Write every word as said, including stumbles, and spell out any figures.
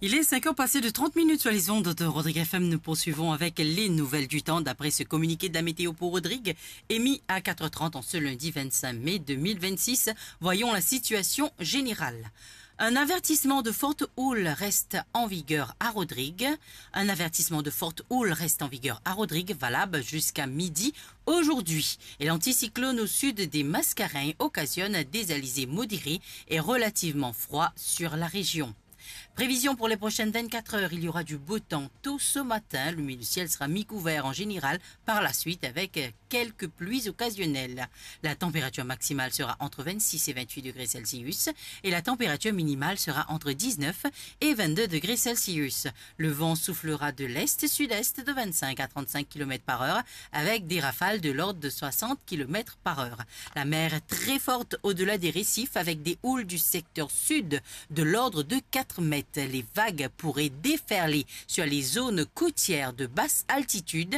Il est cinq heures passées de trente minutes sur les ondes de Rodrigue F M. Nous poursuivons avec les nouvelles du temps d'après ce communiqué de la météo pour Rodrigue émis à quatre heures trente en ce lundi vingt-cinq mai deux mille vingt-six. Voyons la situation générale. Un avertissement de forte houle reste en vigueur à Rodrigue. Un avertissement de forte houle reste en vigueur à Rodrigue, valable jusqu'à midi aujourd'hui. Et l'anticyclone au sud des Mascareins occasionne des alizés modérés et relativement froids sur la région. Prévision pour les prochaines vingt-quatre heures, il y aura du beau temps tôt ce matin. Le milieu du ciel sera mi-couvert en général par la suite avec quelques pluies occasionnelles. La température maximale sera entre vingt-six et vingt-huit degrés Celsius et la température minimale sera entre dix-neuf et vingt-deux degrés Celsius. Le vent soufflera de l'est-sud-est de vingt-cinq à trente-cinq kilomètres par heure avec des rafales de l'ordre de soixante kilomètres par heure. La mer est très forte au-delà des récifs avec des houles du secteur sud de l'ordre de quatre mètres. Les vagues pourraient déferler sur les zones côtières de basse altitude